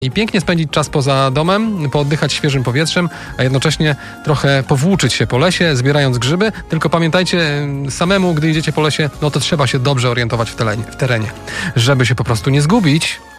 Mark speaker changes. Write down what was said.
Speaker 1: I pięknie spędzić czas poza domem, pooddychać świeżym powietrzem, a jednocześnie trochę powłóczyć się po lesie, zbierając grzyby. Tylko pamiętajcie, samemu, gdy idziecie po lesie, no to trzeba się dobrze orientować w terenie. Żeby się po prostu nie zgubić,